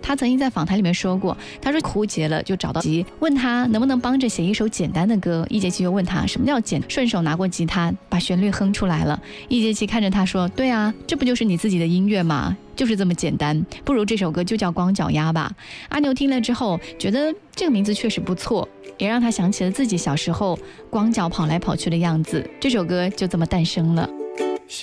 他曾经在访谈里面说过，他说枯竭了就找到吉，问他能不能帮着写一首简单的歌。易碣琪又问他什么叫简，顺手拿过吉他把旋律哼出来了。易碣琪看着他说，对啊，这不就是你自己的音乐吗？就是这么简单，不如这首歌就叫光脚丫吧。阿牛听了之后觉得这个名字确实不错，也让他想起了自己小时候光脚跑来跑去的样子，这首歌就这么诞生了。